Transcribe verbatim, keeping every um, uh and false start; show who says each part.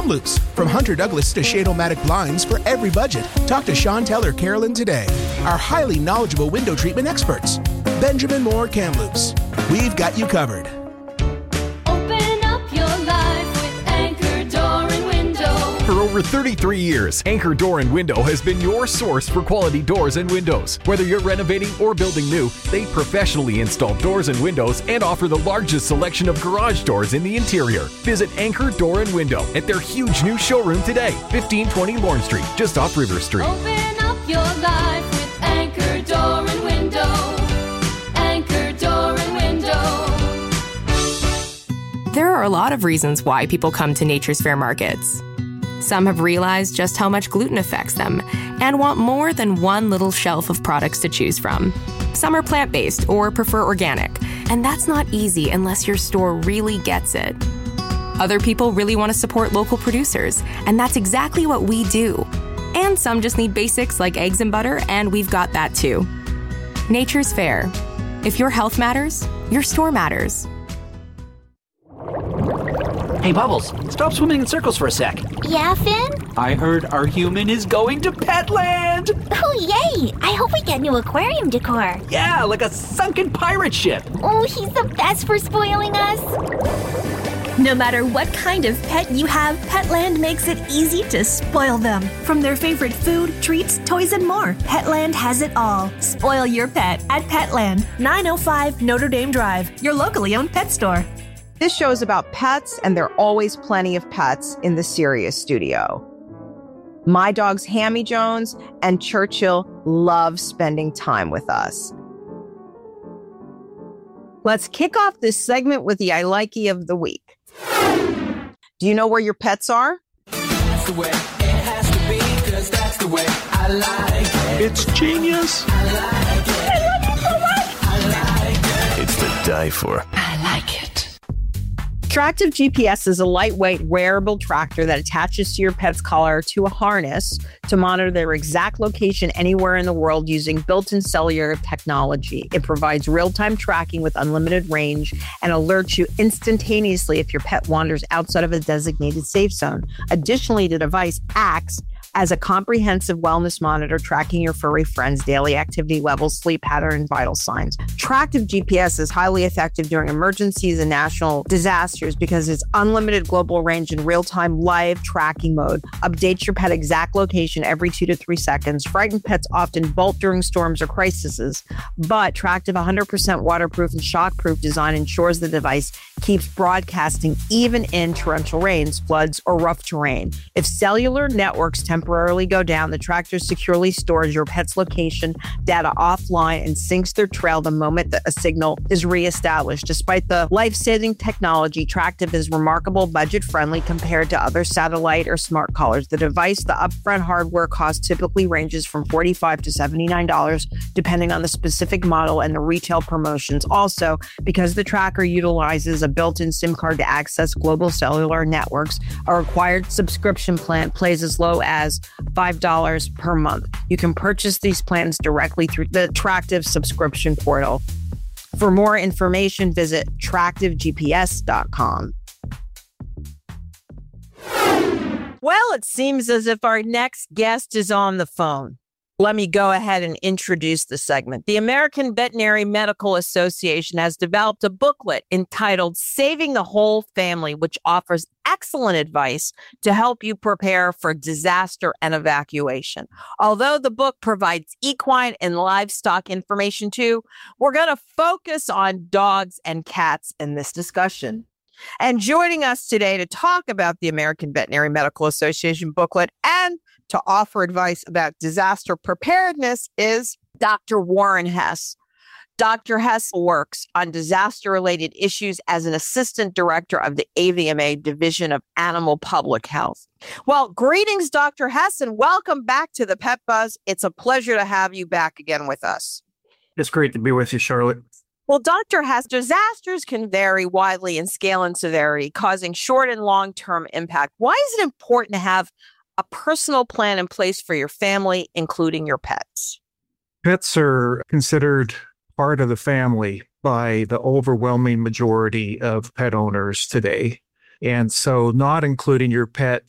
Speaker 1: Kamloops. From Hunter Douglas to Shade-O-Matic blinds for every budget. Talk to Chantel or Carolyn today. Our highly knowledgeable window treatment experts. Benjamin Moore Kamloops. We've got you covered.
Speaker 2: Open up your life with Anchor Door and Window.
Speaker 3: For over thirty-three years, Anchor Door and Window has been your source for quality doors and windows. Whether you're renovating or building new, they professionally install doors and windows and offer the largest selection of garage doors in the interior. Visit Anchor Door and Window at their huge new showroom today, fifteen twenty Lorne Street, just off River Street.
Speaker 2: Open up your life with Anchor Door and Window. Anchor Door and Window.
Speaker 4: There are a lot of reasons why people come to Nature's Fair markets. Some have realized just how much gluten affects them and want more than one little shelf of products to choose from. Some are plant-based or prefer organic, and that's not easy unless your store really gets it. Other people really want to support local producers, and that's exactly what we do. And some just need basics like eggs and butter, and we've got that too. Nature's Fair. If your health matters, your store matters.
Speaker 5: Hey, Bubbles, stop swimming in circles for a sec.
Speaker 6: Yeah, Finn?
Speaker 5: I heard our human is going to Petland!
Speaker 6: Oh, yay! I hope we get new aquarium decor.
Speaker 5: Yeah, like a sunken pirate ship.
Speaker 6: Oh, he's the best for spoiling us.
Speaker 7: No matter what kind of pet you have, Petland makes it easy to spoil them. From their favorite food, treats, toys, and more, Petland has it all. Spoil your pet at Petland, nine oh five Notre Dame Drive, your locally owned pet store.
Speaker 8: This show is about pets, and there are always plenty of pets in the Sirius studio. My dogs, Hammy Jones and Churchill, love spending time with us. Let's kick off this segment with the I Likey of the week. Do you know where your pets are?
Speaker 9: That's the way it has to be, 'cause that's the way I like it.
Speaker 10: It's genius.
Speaker 9: I like it. I love it so much. I like it.
Speaker 10: It's to die for.
Speaker 9: I like it.
Speaker 8: Tractive G P S is a lightweight wearable tractor that attaches to your pet's collar to a harness to monitor their exact location anywhere in the world using built-in cellular technology. It provides real-time tracking with unlimited range and alerts you instantaneously if your pet wanders outside of a designated safe zone. Additionally, the device acts as a comprehensive wellness monitor tracking your furry friend's daily activity levels, sleep pattern, and vital signs. Tractive G P S is highly effective during emergencies and national disasters because its unlimited global range and real-time live tracking mode updates your pet exact location every two to three seconds. Frightened pets often bolt during storms or crises, but Tractive one hundred percent waterproof and shockproof design ensures the device keeps broadcasting even in torrential rains, floods, or rough terrain. If cellular networks temporarily go down, the tractor securely stores your pet's location data offline and syncs their trail the moment that a signal is reestablished. Despite the life-saving technology, Tractive is remarkable budget-friendly compared to other satellite or smart collars. The device, the upfront hardware cost typically ranges from forty-five dollars to seventy-nine dollars, depending on the specific model and the retail promotions. Also, because the tracker utilizes a built-in SIM card to access global cellular networks, a required subscription plan plays as low as five dollars per month. You can purchase these plans directly through the Tractive subscription portal. For more information, visit tractive G P S dot com. Well, it seems as if our next guest is on the phone. Let me go ahead and introduce the segment. The American Veterinary Medical Association has developed a booklet entitled Saving the Whole Family, which offers excellent advice to help you prepare for disaster and evacuation. Although the book provides equine and livestock information too, we're going to focus on dogs and cats in this discussion. And joining us today to talk about the American Veterinary Medical Association booklet and to offer advice about disaster preparedness is Doctor Warren Hess. Doctor Hess works on disaster-related issues as an assistant director of the A V M A Division of Animal Public Health. Well, greetings, Doctor Hess, and welcome back to the Pet Buzz. It's a pleasure to have you back again with us.
Speaker 11: It's great to be with you, Charlotte.
Speaker 8: Well, Doctor Hess, disasters can vary widely in scale and severity, causing short and long-term impact. Why is it important to have a personal plan in place for your family, including your pets?
Speaker 11: Pets are considered part of the family by the overwhelming majority of pet owners today. And so not including your pet